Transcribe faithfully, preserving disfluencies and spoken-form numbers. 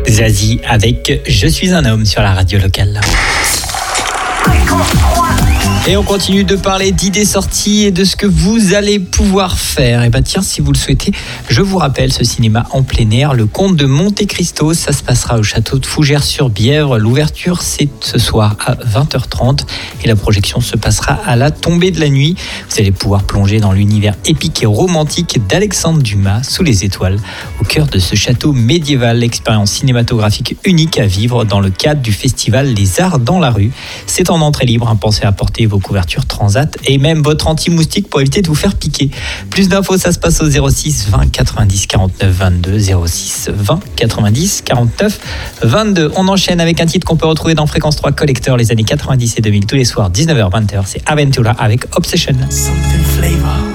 Zazie avec Je suis un homme sur la radio locale. Et on continue de parler d'idées sorties et de ce que vous allez pouvoir faire. Et bah tiens, si vous le souhaitez, je vous rappelle ce cinéma en plein air, le Comte de Monte Cristo. Ça se passera au château de Fougères-sur-Bièvre. L'ouverture, c'est ce soir à vingt heures trente et la projection se passera à la tombée de la nuit. Vous allez pouvoir plonger dans l'univers épique et romantique d'Alexandre Dumas sous les étoiles, au cœur de ce château médiéval. Expérience cinématographique unique à vivre dans le cadre du festival Les Arts dans la rue. C'est en entrée libre, hein, pensez à porter vos couvertures transat et même votre anti-moustique pour éviter de vous faire piquer. Plus d'infos, ça se passe au zéro six vingt quatre-vingt-dix quarante-neuf vingt-deux, zéro six vingt quatre-vingt-dix quarante-neuf vingt-deux. On enchaîne avec un titre qu'on peut retrouver dans Fréquence trois Collector les années quatre-vingt-dix et deux mille tous les soirs dix-neuf heures vingt heures. C'est Aventura avec Obsession. Something flavor.